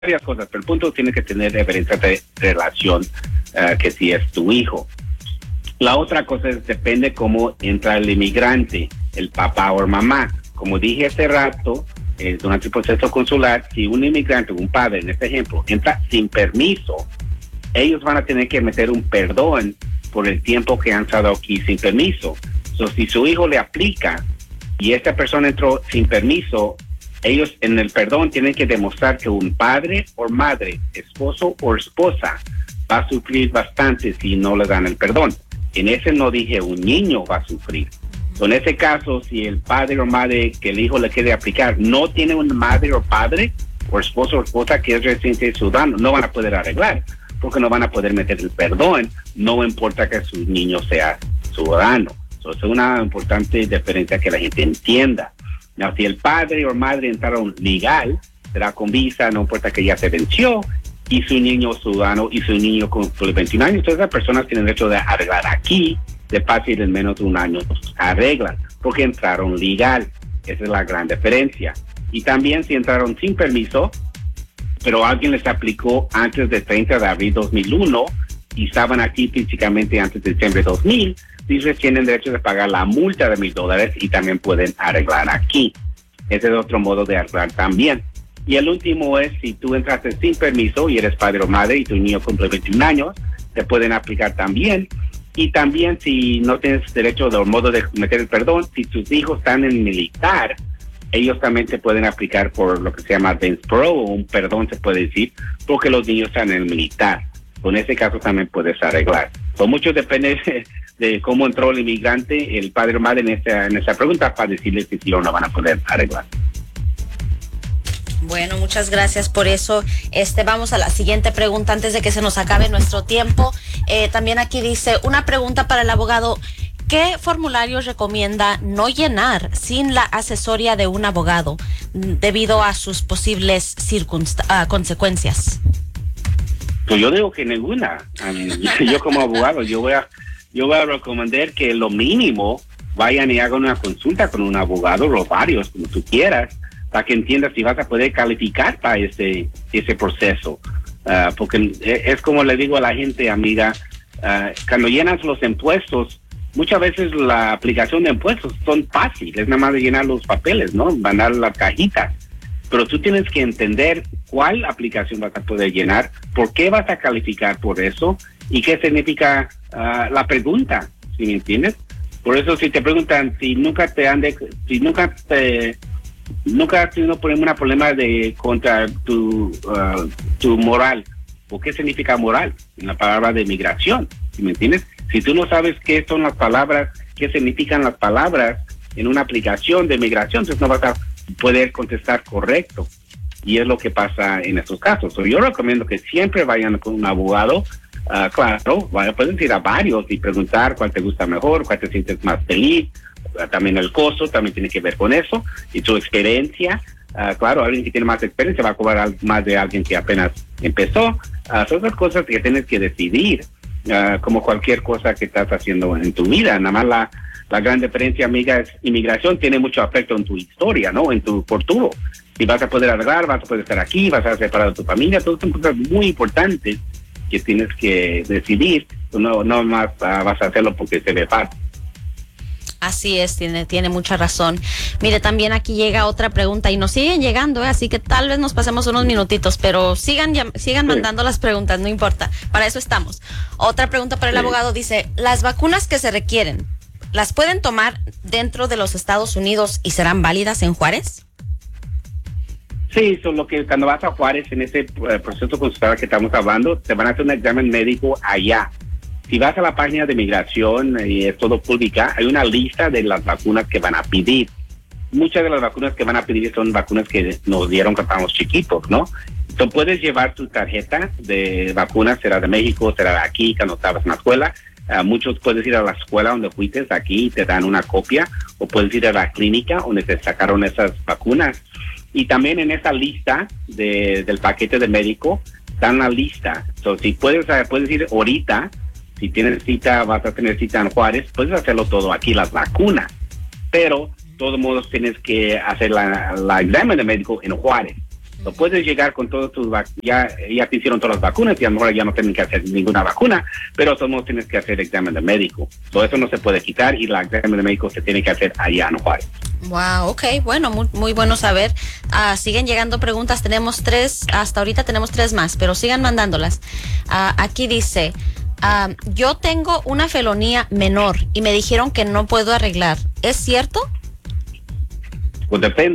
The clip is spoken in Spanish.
varias cosas, pero el punto tiene que tener referencia de relación que si es tu hijo. La otra cosa es, depende cómo entra el inmigrante, el papá o mamá. Como dije hace rato, durante el proceso consular, si un inmigrante, un padre, en este ejemplo, entra sin permiso, ellos van a tener que meter un perdón por el tiempo que han estado aquí sin permiso. Si su hijo le aplica y esta persona entró sin permiso, ellos en el perdón tienen que demostrar que un padre o madre, esposo o esposa, va a sufrir bastante si no le dan el perdón. En ese no dije un niño va a sufrir. En ese caso, si el padre o madre que el hijo le quiere aplicar no tiene una madre o padre o esposo o esposa que es residente ciudadano, no van a poder arreglar, porque no van a poder meter el perdón, no importa que su niño sea ciudadano. Es una importante diferencia que la gente entienda. Now, si el padre o madre entraron legal, será con visa, no importa que ya se venció, y su niño ciudadano y su niño con 21 años, entonces las personas tienen derecho de arreglar aquí, de fácil en menos de un año arreglan, porque entraron legal. Esa es la gran diferencia. Y también si entraron sin permiso, pero alguien les aplicó antes del 30 de abril 2001 y estaban aquí físicamente antes de diciembre 2000, entonces tienen derecho de pagar la multa de $1,000 y también pueden arreglar aquí. Ese es otro modo de arreglar también. Y el último es, si tú entraste sin permiso y eres padre o madre y tu niño cumple 21 años, te pueden aplicar también. Y también si no tienes derecho o modo de meter el perdón, si tus hijos están en militar, ellos también te pueden aplicar por lo que se llama Advance Pro, o un perdón se puede decir, porque los niños están en el militar. Con ese caso también puedes arreglar. Mucho depende de cómo entró el inmigrante, el padre o madre en esa pregunta, para decirles si sí o no van a poder arreglar. Bueno, muchas gracias por eso. Vamos a la siguiente pregunta antes de que se nos acabe nuestro tiempo. También aquí dice, una pregunta para el abogado. ¿Qué formulario recomienda no llenar sin la asesoría de un abogado debido a sus posibles consecuencias? Pues yo digo que ninguna. Yo como abogado, yo voy a recomendar que lo mínimo vayan y hagan una consulta con un abogado o varios, como tú quieras, para que entiendas si vas a poder calificar para ese proceso. Porque es como le digo a la gente, amiga, cuando llenas los impuestos, muchas veces la aplicación de impuestos son fáciles, es nada más de llenar los papeles, ¿no? Mandar las cajitas. Pero tú tienes que entender cuál aplicación vas a poder llenar, por qué vas a calificar por eso y qué significa la pregunta, ¿sí me entiendes? Por eso si te preguntan si nunca has tenido un problema contra tu moral, ¿o qué significa moral? En la palabra de migración, ¿sí me entiendes? Si tú no sabes qué son las palabras, qué significan las palabras en una aplicación de migración, entonces no vas a poder contestar correcto. Y es lo que pasa en estos casos. Yo recomiendo que siempre vayan con un abogado. Claro, pueden ir a varios y preguntar cuál te gusta mejor, cuál te sientes más feliz. También el costo también tiene que ver con eso y su experiencia. Claro, alguien que tiene más experiencia va a cobrar más de alguien que apenas empezó. Son esas cosas que tienes que decidir, como cualquier cosa que estás haciendo en tu vida. Nada más la gran diferencia, amiga, es inmigración tiene mucho afecto en tu historia, ¿no? En tu futuro. Si vas a poder arreglar, vas a poder estar aquí, vas a separar de tu familia, todas son cosas muy importantes que tienes que decidir. No más vas a hacerlo porque se ve fácil. Así es, tiene mucha razón. Mire, también aquí llega otra pregunta y nos siguen llegando, así que tal vez nos pasemos unos minutitos, pero sigan mandando las preguntas, no importa, para eso estamos. Otra pregunta para el abogado dice, ¿las vacunas que se requieren, las pueden tomar dentro de los Estados Unidos y serán válidas en Juárez? Sí, solo que cuando vas a Juárez, en ese proceso consular que estamos hablando, te van a hacer un examen médico allá. Si vas a la página de migración y es todo pública, hay una lista de las vacunas que van a pedir. Muchas de las vacunas que van a pedir son vacunas que nos dieron cuando estábamos chiquitos, ¿no? Entonces puedes llevar tu tarjeta de vacunas, será de México, será de aquí, cuando estabas en la escuela. Muchos puedes ir a la escuela donde fuiste aquí y te dan una copia, o puedes ir a la clínica donde te sacaron esas vacunas. Y también en esa lista del paquete de médico está una lista. Entonces, si puedes ir ahorita, si tienes cita, vas a tener cita en Juárez, puedes hacerlo todo aquí, las vacunas. Pero, de todos modos, tienes que hacer la examen de médico en Juárez. Lo puedes llegar con todos tus ya te hicieron todas las vacunas y a lo mejor ya no tienen que hacer ninguna vacuna, pero todos tienes que hacer examen de médico. Todo eso no se puede quitar y el examen de médico se tiene que hacer allá en Juárez. Wow, ok, bueno, muy bueno saber. Siguen llegando preguntas, tenemos 3, hasta ahorita tenemos 3 más, pero sigan mandándolas. Aquí dice, yo tengo una felonía menor y me dijeron que no puedo arreglar. ¿Es cierto? Pues depende.